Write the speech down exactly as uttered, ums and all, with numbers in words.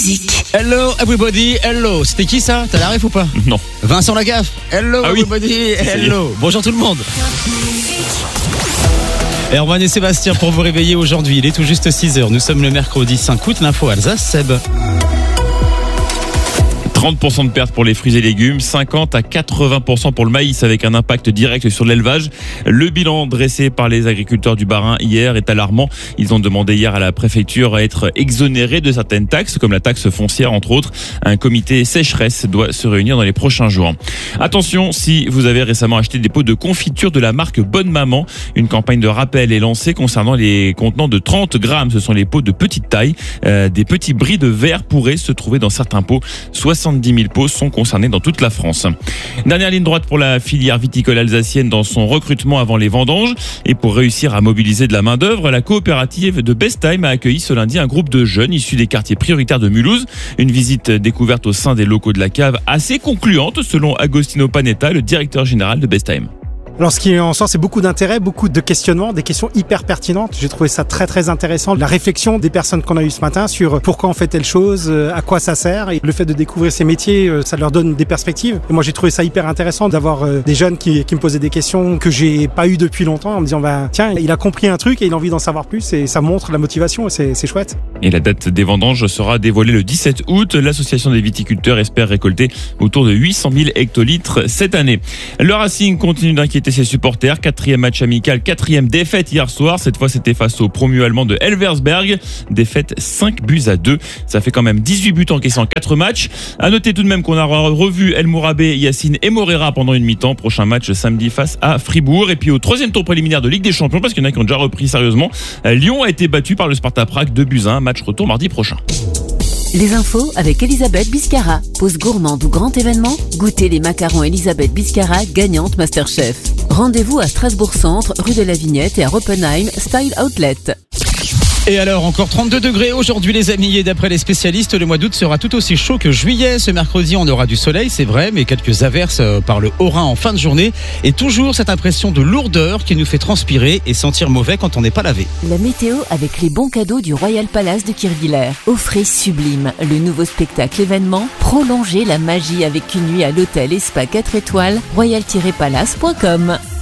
musique. Hello everybody, hello. C'était qui ça? T'as la ref ou pas? Non. Vincent Lagaffe. Hello ah everybody, oui. hello. Bonjour tout le monde. Et Erwan et Sébastien pour vous réveiller aujourd'hui. Il est tout juste six heures. Nous sommes le mercredi cinq août. L'info Alsace, Seb. trente pour cent de perte pour les fruits et légumes, cinquante à quatre-vingts pour cent pour le maïs avec un impact direct sur l'élevage. Le bilan dressé par les agriculteurs du Bas-Rhin hier est alarmant. Ils ont demandé hier à la préfecture à être exonérés de certaines taxes, comme la taxe foncière entre autres. Un comité sécheresse doit se réunir dans les prochains jours. Attention, si vous avez récemment acheté des pots de confiture de la marque Bonne Maman, une campagne de rappel est lancée concernant les contenants de trente grammes. Ce sont les pots de petite taille. Euh, des petits bris de verre pourraient se trouver dans certains pots. soixante-dix mille pots sont concernés dans toute la France. Dernière ligne droite pour la filière viticole alsacienne dans son recrutement avant les vendanges. Et pour réussir à mobiliser de la main-d'œuvre, la coopérative de Bestheim a accueilli ce lundi un groupe de jeunes issus des quartiers prioritaires de Mulhouse. Une visite découverte au sein des locaux de la cave assez concluante selon Agostino Panetta, le directeur général de Bestheim. Alors ce qui en sort, c'est beaucoup d'intérêt, beaucoup de questionnements, des questions hyper pertinentes. J'ai trouvé ça très très intéressant. La réflexion des personnes qu'on a eues ce matin sur pourquoi on fait telle chose, à quoi ça sert. Et le fait de découvrir ces métiers, ça leur donne des perspectives. Et moi j'ai trouvé ça hyper intéressant d'avoir des jeunes qui, qui me posaient des questions que j'ai pas eues depuis longtemps en me disant bah, tiens, il a compris un truc et il a envie d'en savoir plus et ça montre la motivation et c'est, c'est chouette. Et la date des vendanges sera dévoilée le dix-sept août. L'association des viticulteurs espère récolter autour de huit cent mille hectolitres cette année. Le Racing continue d'inquiéter ses supporters. Quatrième match amical, quatrième défaite hier soir. Cette fois, c'était face au promu allemand de Elversberg. Défaite cinq buts à deux. Ça fait quand même dix-huit buts encaissés en quatre matchs. À noter tout de même qu'on a revu El Mourabé, Yacine et Morera pendant une mi-temps. Prochain match samedi face à Fribourg. Et puis au troisième tour préliminaire de Ligue des Champions, parce qu'il y en a qui ont déjà repris sérieusement, Lyon a été battu par le Sparta Prague deux buts à un. Match retour mardi prochain. Les infos avec Elisabeth Biscara. Pause gourmande ou grand événement, goûtez les macarons Elisabeth Biscara, gagnante Masterchef. Rendez-vous à Strasbourg Centre, rue de la Vignette et à Oppenheim, Style Outlet. Et alors, encore trente-deux degrés aujourd'hui les amis, et d'après les spécialistes, le mois d'août sera tout aussi chaud que juillet. Ce mercredi, on aura du soleil, c'est vrai, mais quelques averses par le Haut-Rhin en fin de journée. Et toujours cette impression de lourdeur qui nous fait transpirer et sentir mauvais quand on n'est pas lavé. La météo avec les bons cadeaux du Royal Palace de Kirchwiller. Offrez Sublime, le nouveau spectacle événement. Prolongez la magie avec une nuit à l'hôtel et spa quatre étoiles, royal tiret palace point com.